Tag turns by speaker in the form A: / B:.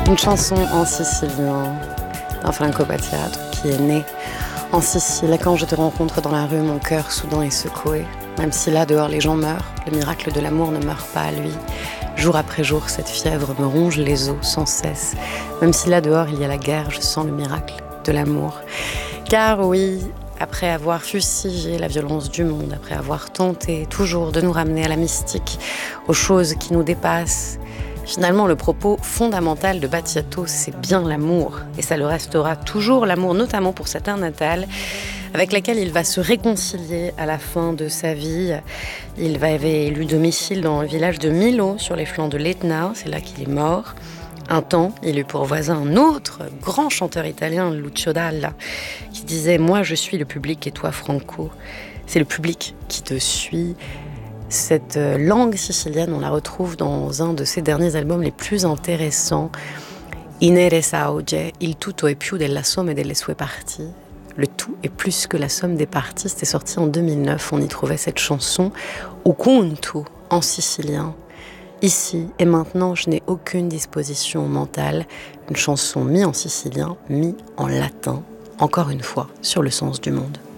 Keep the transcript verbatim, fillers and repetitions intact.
A: Une chanson en sicilien d'un Franco Battiato qui est né en Sicile. Et quand je te rencontre dans la rue, mon cœur soudain est secoué. Même si là dehors les gens meurent, le miracle de l'amour ne meurt pas à lui. Jour après jour, cette fièvre me ronge les os sans cesse. Même si là dehors il y a la guerre, je sens le miracle de l'amour. Car oui, après avoir fustigé la violence du monde, après avoir tenté toujours de nous ramener à la mystique, aux choses qui nous dépassent, finalement, le propos fondamental de Battiato, c'est bien l'amour. Et ça le restera toujours, l'amour, notamment pour sa terre natale, avec laquelle il va se réconcilier à la fin de sa vie. Il va avait élu domicile dans le village de Milo, sur les flancs de l'Etna. C'est là qu'il est mort. Un temps, il eut pour voisin un autre grand chanteur italien, Lucio Dalla, qui disait « Moi, je suis le public et toi, Franco. C'est le public qui te suit. » Cette langue sicilienne, on la retrouve dans un de ses derniers albums les plus intéressants, Inere Sauge, Il tutto è più della somme delle sue parti. Le tout est plus que la somme des parties. C'était sorti en deux mille neuf. On y trouvait cette chanson au conto en sicilien. Ici et maintenant, je n'ai aucune disposition mentale. Une chanson mise en sicilien, mise en latin, encore une fois, sur le sens du monde.